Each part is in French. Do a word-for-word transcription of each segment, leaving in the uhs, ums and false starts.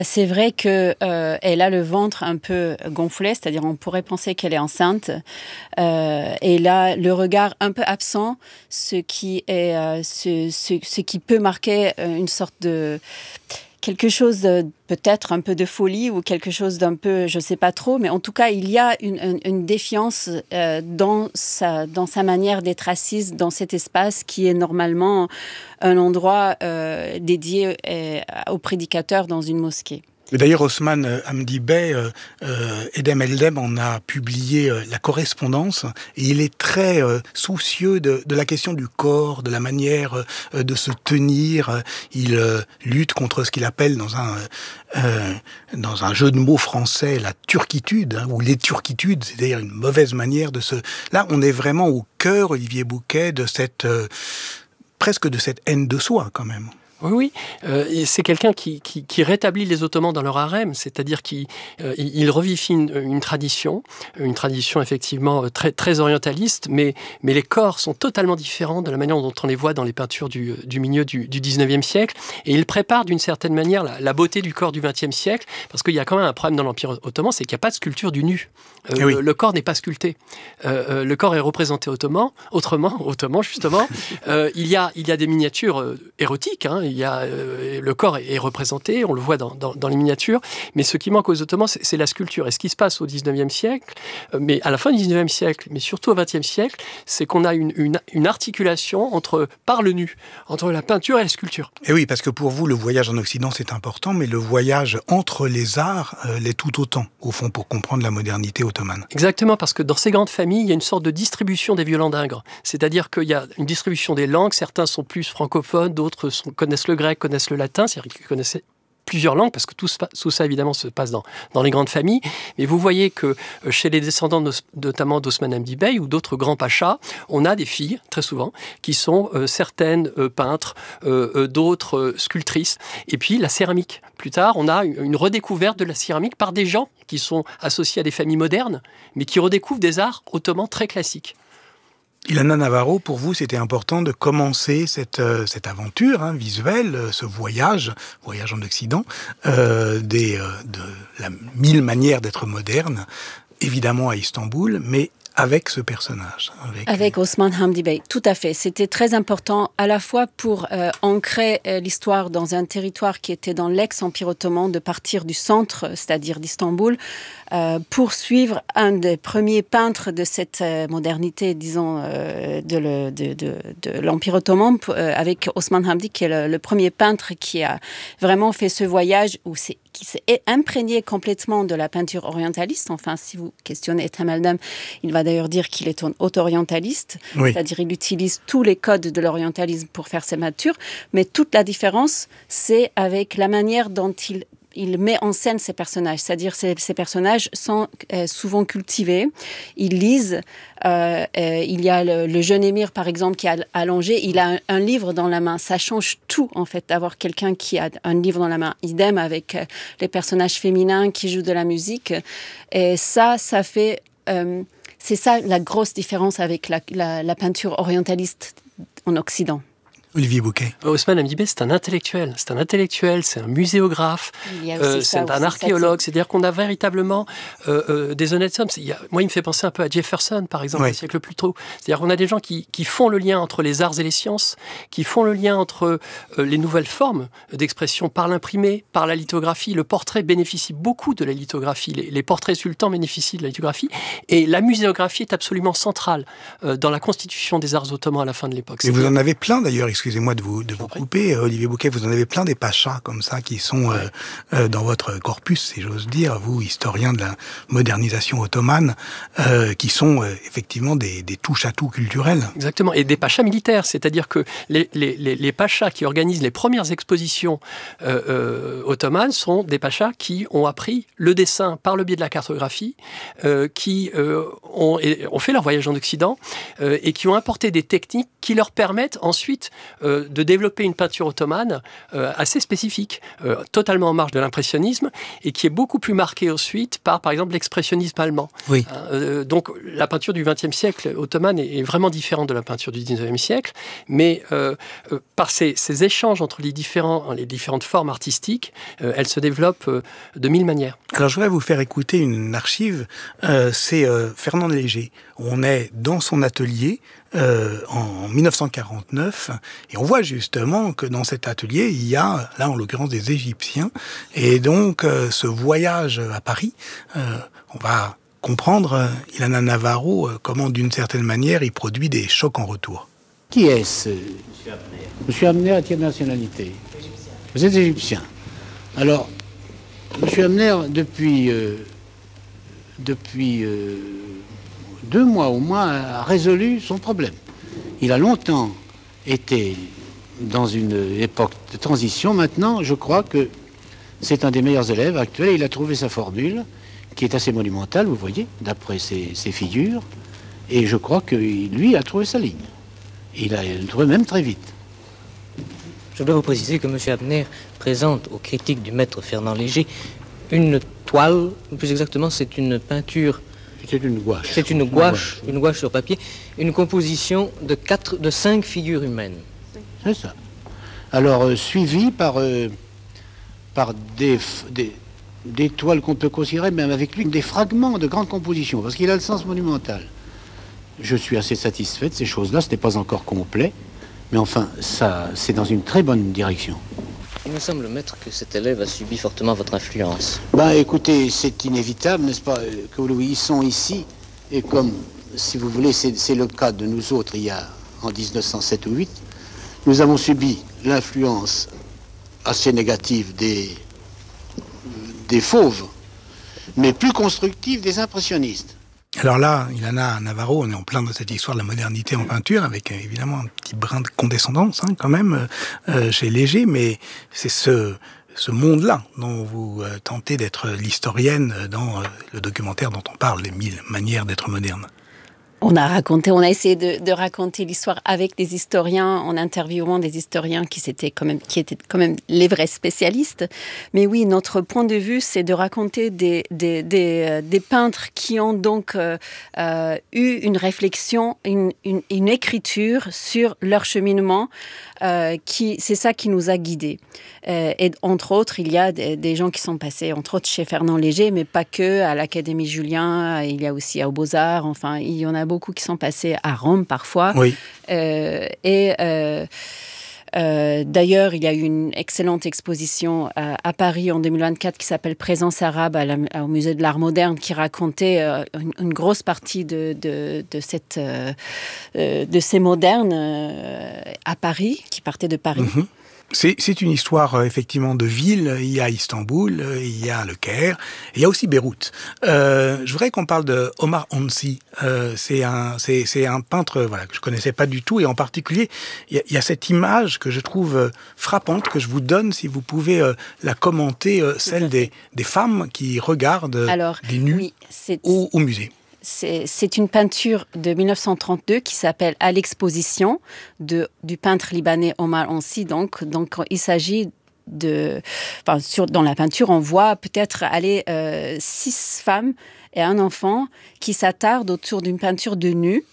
C'est vrai qu'elle euh, a le ventre un peu gonflé, c'est-à-dire on pourrait penser qu'elle est enceinte. Euh, et là, le regard un peu absent, ce qui, est, euh, ce, ce, ce qui peut marquer une sorte de... quelque chose de, peut-être un peu de folie ou quelque chose d'un peu, je ne sais pas trop, mais en tout cas, il y a une, une, une défiance euh, dans, sa, dans sa manière d'être assise dans cet espace qui est normalement un endroit euh, dédié euh, aux prédicateurs dans une mosquée. Et d'ailleurs, Osman Hamdi Bey, euh, euh, Edhem Eldem en a publié euh, la correspondance, et il est très euh, soucieux de, de la question du corps, de la manière euh, de se tenir. Il euh, lutte contre ce qu'il appelle dans un euh, dans un jeu de mots français la turquitude, hein, ou les turquitudes, c'est-à-dire une mauvaise manière de se... Là, on est vraiment au cœur, Olivier Bouquet, de cette euh, presque de cette haine de soi, quand même. Oui, oui. Euh, et c'est quelqu'un qui, qui, qui rétablit les Ottomans dans leur harem, c'est-à-dire qu'il euh, il revifie une, une tradition, une tradition effectivement très, très orientaliste, mais, mais les corps sont totalement différents de la manière dont on les voit dans les peintures du, du milieu du, du dix-neuvième siècle. Et il prépare d'une certaine manière la, la beauté du corps du vingtième siècle, parce qu'il y a quand même un problème dans l'Empire ottoman, c'est qu'il n'y a pas de sculpture du nu. Euh, oui. le, le corps n'est pas sculpté. Euh, euh, le corps est représenté ottoman, autrement, ottoman justement. euh, il, y a, il y a des miniatures euh, érotiques, hein. Il y a, euh, le corps est, est représenté, on le voit dans, dans, dans les miniatures, mais ce qui manque aux Ottomans, c'est, c'est la sculpture. Et ce qui se passe au dix-neuvième siècle, euh, mais à la fin du dix-neuvième siècle, mais surtout au vingtième siècle, c'est qu'on a une, une, une articulation entre, par le nu, entre la peinture et la sculpture. Et oui, parce que pour vous, le voyage en Occident, c'est important, mais le voyage entre les arts euh, l'est tout autant, au fond, pour comprendre la modernité ottomane. Exactement, parce que dans ces grandes familles, il y a une sorte de distribution des violons d'Ingres. C'est-à-dire qu'il y a une distribution des langues, certains sont plus francophones, d'autres sont, connaissent le grec, connaissent le latin, c'est-à-dire qu'ils connaissaient plusieurs langues, parce que tout, tout ça, évidemment, se passe dans, dans les grandes familles. Mais vous voyez que chez les descendants, de, notamment d'Osman Hamdi Bey ou d'autres grands pachas, on a des filles, très souvent, qui sont euh, certaines euh, peintres, euh, d'autres euh, sculptrices. Et puis, la céramique. Plus tard, on a une redécouverte de la céramique par des gens qui sont associés à des familles modernes, mais qui redécouvrent des arts ottomans très classiques. Ilana Navarro, pour vous, c'était important de commencer cette, euh, cette aventure hein, visuelle, euh, ce voyage, voyage en Occident, euh, des, euh, de la mille manières d'être moderne, évidemment à Istanbul, mais avec ce personnage. Avec, avec Osman Hamdi Bey, tout à fait. C'était très important à la fois pour euh, ancrer euh, l'histoire dans un territoire qui était dans l'ex-empire ottoman, de partir du centre, c'est-à-dire d'Istanbul, euh, pour suivre un des premiers peintres de cette euh, modernité, disons, euh, de, le, de, de, de l'empire ottoman, euh, avec Osman Hamdi, qui est le, le premier peintre qui a vraiment fait ce voyage où c'est qui s'est imprégné complètement de la peinture orientaliste. Enfin, si vous questionnez Edhem Eldem, il va d'ailleurs dire qu'il est un auto-orientaliste, oui. C'est-à-dire il utilise tous les codes de l'orientalisme pour faire ses peintures, mais toute la différence, c'est avec la manière dont il il met en scène ses personnages, c'est-à-dire ces, ces personnages sont euh, souvent cultivés, ils lisent, euh, euh, il y a le, le jeune émir par exemple qui est allongé, il a un, un livre dans la main, ça change tout en fait d'avoir quelqu'un qui a un livre dans la main, idem avec euh, les personnages féminins qui jouent de la musique, et ça, ça fait, euh, c'est ça la grosse différence avec la, la, la peinture orientaliste en Occident. Olivier Bouquet. Osman Hamdi Bey, c'est un intellectuel. C'est un intellectuel, c'est un muséographe, euh, c'est un aussi, archéologue. C'est-à-dire qu'on a véritablement euh, euh, des honnêtes hommes. Il y a, moi, il me fait penser un peu à Jefferson, par exemple, oui. Un siècle plus tôt. C'est-à-dire qu'on a des gens qui, qui font le lien entre les arts et les sciences, qui font le lien entre euh, les nouvelles formes d'expression par l'imprimé, par la lithographie. Le portrait bénéficie beaucoup de la lithographie. Les, les portraits sultans bénéficient de la lithographie. Et la muséographie est absolument centrale euh, dans la constitution des arts ottomans à la fin de l'époque. Et vous en avez plein, d'ailleurs, excusez-moi de vous, de vous couper, Olivier Bouquet, vous en avez plein des pachas comme ça qui sont euh, euh, dans votre corpus, si j'ose dire, vous, historien de la modernisation ottomane, euh, qui sont euh, effectivement des, des touches-à-tout culturels. Exactement, et des pachas militaires, c'est-à-dire que les, les, les, les pachas qui organisent les premières expositions euh, euh, ottomanes sont des pachas qui ont appris le dessin par le biais de la cartographie, euh, qui euh, ont, et, ont fait leur voyage en Occident euh, et qui ont apporté des techniques qui leur permettent ensuite euh, de développer une peinture ottomane euh, assez spécifique, euh, totalement en marge de l'impressionnisme, et qui est beaucoup plus marquée ensuite par, par exemple, l'expressionnisme allemand. Oui. Euh, donc, la peinture du vingtième siècle ottomane est, est vraiment différente de la peinture du dix-neuvième siècle, mais euh, euh, par ces, ces échanges entre les, différents, les différentes formes artistiques, euh, elle se développe euh, de mille manières. Alors, je voudrais vous faire écouter une archive. Euh, c'est euh, Fernand Léger. On est dans son atelier euh, en dix-neuf cent quarante-neuf et on voit justement que dans cet atelier, il y a, là en l'occurrence, des Égyptiens. Et donc, euh, ce voyage à Paris, euh, on va comprendre, euh, Ilana Navarro, euh, comment d'une certaine manière, il produit des chocs en retour. Qui est-ce? Monsieur Abner. Monsieur Abner est de quelle nationalité? Égyptien. Vous êtes égyptien. Alors, Monsieur Abner, depuis, euh, depuis euh, deux mois au moins, a résolu son problème. Il a longtemps été dans une époque de transition. Maintenant, je crois que c'est un des meilleurs élèves actuels. Il a trouvé sa formule, qui est assez monumentale, vous voyez, d'après ses, ses figures. Et je crois que lui a trouvé sa ligne. Il a trouvé même très vite. Je dois vous préciser que M. Abner présente aux critiques du maître Fernand Léger une toile, plus exactement c'est une peinture. C'est une gouache. C'est une gouache, une gouache sur papier, une composition de quatre, de cinq figures humaines. C'est ça. Alors euh, suivi par euh, par des, des des toiles qu'on peut considérer même avec lui des fragments de grandes compositions, parce qu'il a le sens monumental. Je suis assez satisfait de ces choses-là. Ce n'est pas encore complet, mais enfin, ça, c'est dans une très bonne direction. Il me semble, maître, que cet élève a subi fortement votre influence. Ben, écoutez, c'est inévitable, n'est-ce pas, que ils sont ici, et comme, si vous voulez, c'est, c'est le cas de nous autres, il y a, en dix-neuf cent sept ou huit, nous avons subi l'influence assez négative des, des fauves, mais plus constructive des impressionnistes. Alors là, Ilana Navarro, on est en plein dans cette histoire de la modernité en peinture, avec euh, évidemment un petit brin de condescendance hein, quand même euh, chez Léger, mais c'est ce, ce monde-là dont vous euh, tentez d'être l'historienne dans euh, le documentaire dont on parle, les mille manières d'être moderne. On a raconté, on a essayé de, de raconter l'histoire avec des historiens, en interviewant des historiens qui, étaient quand même, qui étaient quand même les vrais spécialistes. Mais oui, notre point de vue, c'est de raconter des, des, des, des peintres qui ont donc euh, euh, eu une réflexion, une, une, une écriture sur leur cheminement. Euh, qui, c'est ça qui nous a guidés. Euh, et entre autres, il y a des, des gens qui sont passés, entre autres chez Fernand Léger, mais pas que, à l'Académie Julien, il y a aussi aux Beaux-Arts, enfin, il y en a beaucoup qui sont passés à Rome parfois. Oui. Euh, et euh, euh, d'ailleurs, il y a eu une excellente exposition à, à Paris en deux mille vingt-quatre qui s'appelle Présence arabe à la, au Musée de l'Art moderne, qui racontait euh, une, une grosse partie de, de, de, cette, euh, de ces modernes euh, à Paris, qui partaient de Paris. Mm-hmm. C'est, c'est une histoire euh, effectivement de ville. Il y a Istanbul, euh, il y a le Caire, et il y a aussi Beyrouth. Euh, je voudrais qu'on parle de Omar Onsi. Euh, c'est un, c'est, c'est un peintre, voilà, que je connaissais pas du tout, et en particulier, il y a, il y a cette image que je trouve euh, frappante que je vous donne, si vous pouvez euh, la commenter, euh, celle des, des femmes qui regardent euh, Alors, des nus oui, c'est... au, au musée. C'est, c'est une peinture de dix-neuf cent trente-deux qui s'appelle « À l'exposition » de, du peintre libanais Omar Onsi. Donc, donc il s'agit de... Enfin, sur, dans la peinture, on voit peut-être aller euh, six femmes et un enfant qui s'attardent autour d'une peinture de nu.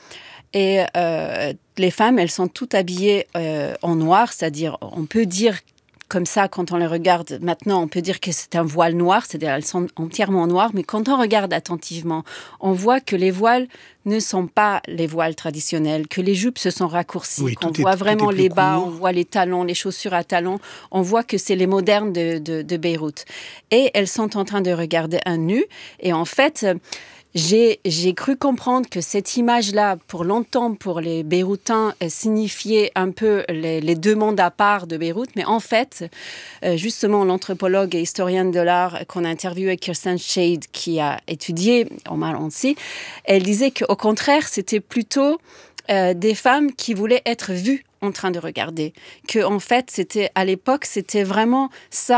Et euh, les femmes, elles sont toutes habillées euh, en noir, c'est-à-dire, on peut dire comme ça, quand on les regarde maintenant, on peut dire que c'est un voile noir, c'est-à-dire elles sont entièrement noires, mais quand on regarde attentivement, on voit que les voiles ne sont pas les voiles traditionnels, que les jupes se sont raccourcies, oui, qu'on est, voit vraiment les bas, court. On voit les talons, les chaussures à talons, on voit que c'est les modernes de, de, de Beyrouth. Et elles sont en train de regarder un nu, et en fait... J'ai, j'ai cru comprendre que cette image-là, pour longtemps, pour les Beyrouthins, signifiait un peu les, les deux mondes à part de Beyrouth. Mais en fait, justement, l'anthropologue et historienne de l'art qu'on a interviewé, Kirsten Shade, qui a étudié Omar Onsi, elle disait qu'au contraire, c'était plutôt euh, des femmes qui voulaient être vues en train de regarder. Que, en fait, c'était, à l'époque, c'était vraiment ça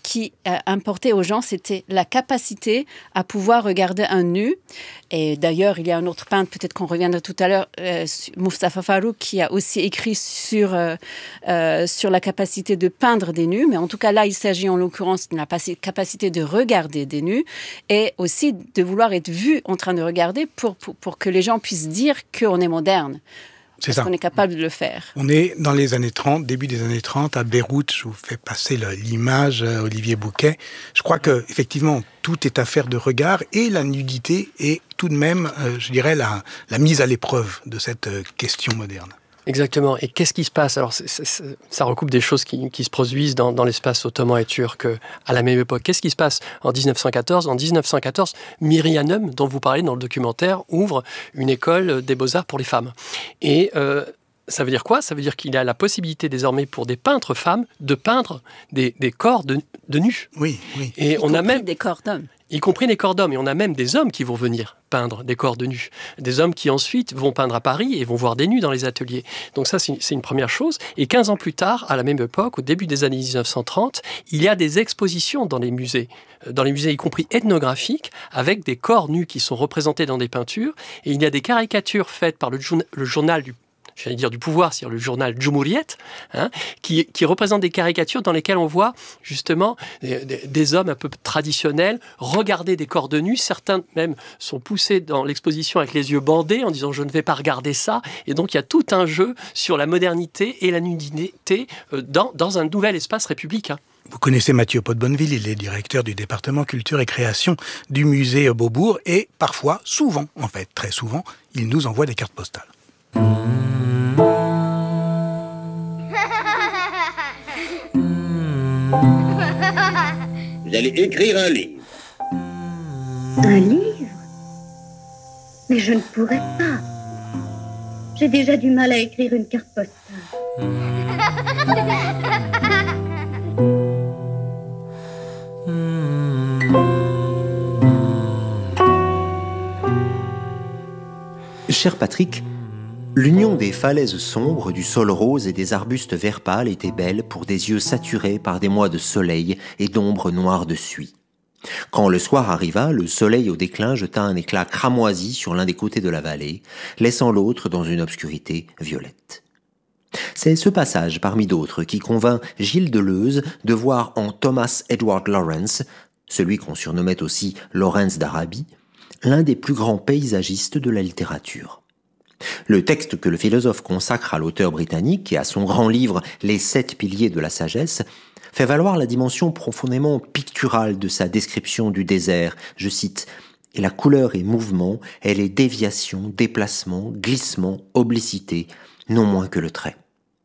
qui euh, importait aux gens, c'était la capacité à pouvoir regarder un nu. Et d'ailleurs, il y a un autre peintre, peut-être qu'on reviendra tout à l'heure, euh, Mustapha Farrouk, qui a aussi écrit sur, euh, euh, sur la capacité de peindre des nus. Mais en tout cas, là, il s'agit en l'occurrence de la capacité de regarder des nus et aussi de vouloir être vu en train de regarder pour, pour, pour que les gens puissent dire qu'on est moderne. C'est Parce ça. qu'on est capable de le faire. On est dans les années trente, début des années trente, à Beyrouth. Je vous fais passer le, l'image, euh, Olivier Bouquet. Je crois que effectivement, tout est affaire de regard et la nudité est tout de même, euh, je dirais, la, la mise à l'épreuve de cette euh, question moderne. Exactement. Et qu'est-ce qui se passe? Alors, c'est, c'est, ça recoupe des choses qui, qui se produisent dans, dans l'espace ottoman et turc à la même époque. Qu'est-ce qui se passe en dix-neuf cent quatorze? En dix-neuf cent quatorze, Myrianum, dont vous parlez dans le documentaire, ouvre une école des beaux-arts pour les femmes. Et euh, ça veut dire quoi? Ça veut dire qu'il y a la possibilité désormais pour des peintres femmes de peindre des, des corps de, de nus. Oui, oui. Y Et on a même des corps d'hommes. Y compris des corps d'hommes. Et on a même des hommes qui vont venir peindre des corps de nus. Des hommes qui ensuite vont peindre à Paris et vont voir des nus dans les ateliers. Donc ça, c'est une, c'est une première chose. Et quinze ans plus tard, à la même époque, au début des années dix-neuf cent trente, il y a des expositions dans les musées, dans les musées y compris ethnographiques, avec des corps nus qui sont représentés dans des peintures. Et il y a des caricatures faites par le, journa- le journal du j'allais dire du pouvoir, c'est-à-dire le journal Cumhuriyet, hein, qui, qui représente des caricatures dans lesquelles on voit justement des, des, des hommes un peu traditionnels regarder des corps de nus. Certains même sont poussés dans l'exposition avec les yeux bandés en disant « je ne vais pas regarder ça ». Et donc il y a tout un jeu sur la modernité et la nudité dans, dans un nouvel espace républicain. Vous connaissez Mathieu Pot-Bonneville, il est directeur du département culture et création du musée Beaubourg et parfois, souvent en fait, très souvent, il nous envoie des cartes postales. Vous allez écrire un livre. Un livre? Mais je ne pourrais pas. J'ai déjà du mal à écrire une carte postale. Cher Patrick, l'union des falaises sombres, du sol rose et des arbustes vert pâle était belle pour des yeux saturés par des mois de soleil et d'ombre noire de suie. Quand le soir arriva, le soleil au déclin jeta un éclat cramoisi sur l'un des côtés de la vallée, laissant l'autre dans une obscurité violette. C'est ce passage, parmi d'autres, qui convainc Gilles Deleuze de voir en Thomas Edward Lawrence, celui qu'on surnommait aussi Lawrence d'Arabie, l'un des plus grands paysagistes de la littérature. Le texte que le philosophe consacre à l'auteur britannique et à son grand livre « Les sept piliers de la sagesse » fait valoir la dimension profondément picturale de sa description du désert. Je cite « Et la couleur et mouvement, elle est déviation, déplacement, glissement, obliquité, non moins que le trait. »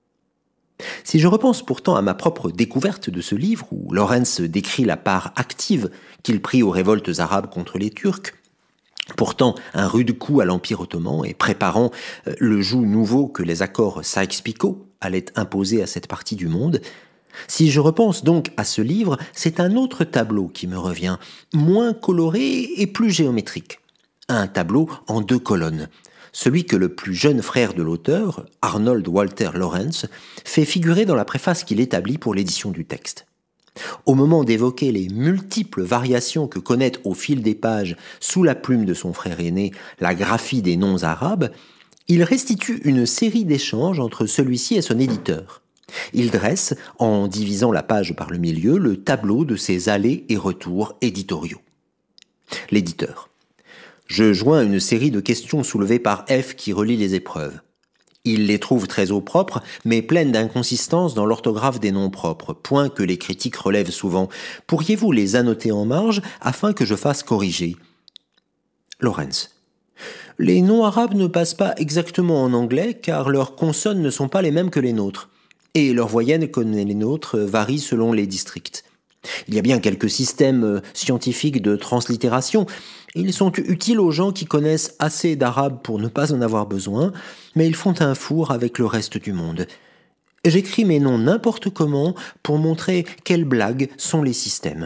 Si je repense pourtant à ma propre découverte de ce livre, où Lawrence décrit la part active qu'il prit aux révoltes arabes contre les Turcs, portant un rude coup à l'Empire ottoman et préparant le joug nouveau que les accords Sykes-Picot allaient imposer à cette partie du monde, si je repense donc à ce livre, c'est un autre tableau qui me revient, moins coloré et plus géométrique. Un tableau en deux colonnes, celui que le plus jeune frère de l'auteur, Arnold Walter Lawrence, fait figurer dans la préface qu'il établit pour l'édition du texte. Au moment d'évoquer les multiples variations que connaît au fil des pages, sous la plume de son frère aîné, la graphie des noms arabes, il restitue une série d'échanges entre celui-ci et son éditeur. Il dresse, en divisant la page par le milieu, le tableau de ses allers et retours éditoriaux. L'éditeur. Je joins une série de questions soulevées par F qui relie les épreuves. Il les trouve très au propre, mais pleines d'inconsistances dans l'orthographe des noms propres, point que les critiques relèvent souvent. Pourriez-vous les annoter en marge afin que je fasse corriger? Lawrence. Les noms arabes ne passent pas exactement en anglais car leurs consonnes ne sont pas les mêmes que les nôtres. Et leurs voyelles, comme les nôtres, varient selon les districts. Il y a bien quelques systèmes scientifiques de translittération. Ils sont utiles aux gens qui connaissent assez d'arabe pour ne pas en avoir besoin, mais ils font un four avec le reste du monde. J'écris mes noms n'importe comment pour montrer quelles blagues sont les systèmes.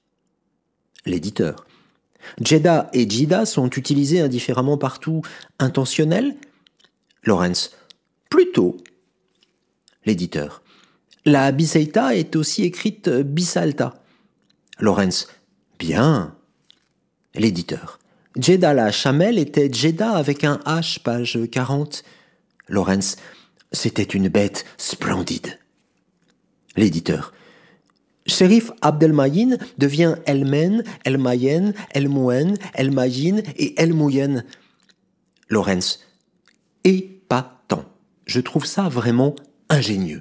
L'éditeur. Jeddah et Jida sont utilisés indifféremment partout. Intentionnel? Lawrence. Plutôt. L'éditeur. La Biseita est aussi écrite Bisalta. Laurens. Bien. L'éditeur. Djeddah la Chamel était Djeddah avec un H, page quarante. Laurens. C'était une bête splendide. L'éditeur. Shérif Abdelmayin devient Elmen, Elmayen, Elmouen, Elmayin et Elmouyen. Laurens. Épatant. Je trouve ça vraiment ingénieux.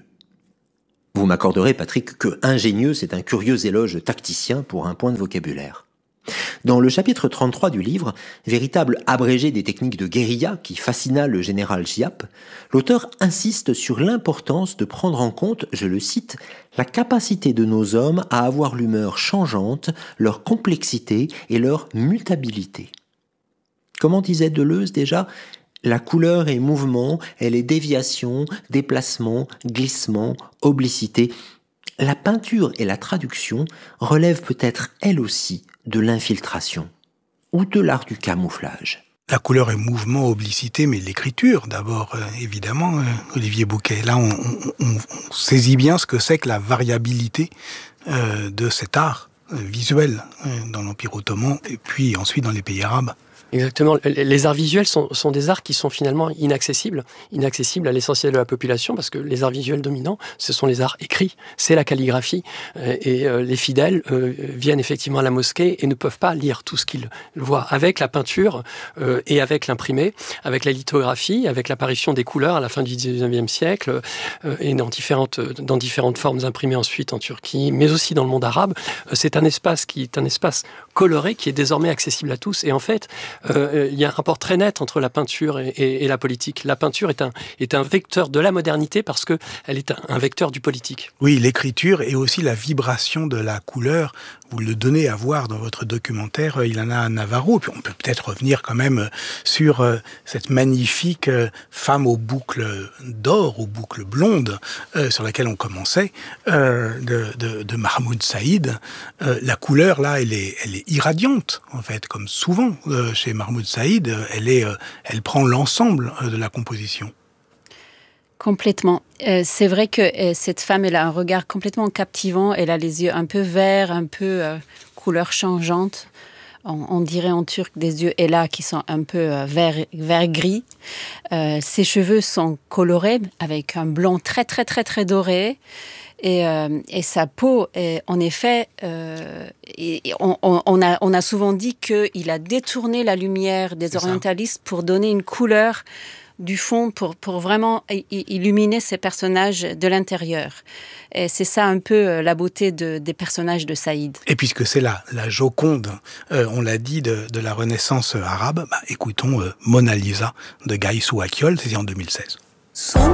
Vous m'accorderez, Patrick, que ingénieux, c'est un curieux éloge tacticien pour un point de vocabulaire. Dans le chapitre trente-trois du livre, véritable abrégé des techniques de guérilla qui fascina le général Giap, l'auteur insiste sur l'importance de prendre en compte, je le cite, la capacité de nos hommes à avoir l'humeur changeante, leur complexité et leur mutabilité. Comment disait Deleuze déjà ? La couleur est mouvement, elle est déviation, déplacement, glissement, oblicité. La peinture et la traduction relèvent peut-être elles aussi de l'infiltration ou de l'art du camouflage. La couleur est mouvement, oblicité, mais l'écriture d'abord, euh, évidemment, euh, Olivier Bouquet. Là, on, on, on saisit bien ce que c'est que la variabilité euh, de cet art euh, visuel euh, dans l'Empire ottoman et puis ensuite dans les pays arabes. Exactement. Les arts visuels sont, sont des arts qui sont finalement inaccessibles, inaccessibles à l'essentiel de la population, parce que les arts visuels dominants, ce sont les arts écrits, c'est la calligraphie. Et les fidèles viennent effectivement à la mosquée et ne peuvent pas lire tout ce qu'ils voient. Avec la peinture et avec l'imprimé, avec la lithographie, avec l'apparition des couleurs à la fin du dix-neuvième siècle, et dans différentes, dans différentes formes imprimées ensuite en Turquie, mais aussi dans le monde arabe, c'est un espace qui est un espace coloré, qui est désormais accessible à tous. Et en fait, Euh, il y a un rapport très net entre la peinture et, et, et la politique. La peinture est un, est un vecteur de la modernité parce qu'elle est un, un vecteur du politique. Oui, l'écriture et aussi la vibration de la couleur. Vous le donnez à voir dans votre documentaire Ilana Navarro. Puis on peut peut-être revenir quand même sur euh, cette magnifique euh, femme aux boucles d'or, aux boucles blondes, euh, sur laquelle on commençait, euh, de, de, de Mahmoud Saïd. Euh, la couleur, là, elle est, elle est irradiante, en fait, comme souvent euh, chez Mahmoud Saïd. Elle, est, euh, elle prend l'ensemble euh, de la composition. Complètement. Euh, c'est vrai que euh, cette femme, elle a un regard complètement captivant. Elle a les yeux un peu verts, un peu euh, couleur changeante. On, on dirait en turc des yeux Ela qui sont un peu euh, vert, vert gris. Euh, ses cheveux sont colorés avec un blond très très très très doré. Et, euh, et sa peau, est, en effet, euh, et on, on, a, on a souvent dit qu'il a détourné la lumière des C'est orientalistes ça. Pour donner une couleur du fond, pour, pour vraiment illuminer ces personnages de l'intérieur. Et c'est ça un peu la beauté de, des personnages de Saïd. Et puisque c'est la, la Joconde, euh, on l'a dit, de, de la Renaissance arabe, bah, écoutons euh, Mona Lisa de Gaïsou Akιόλ, c'est en deux mille seize.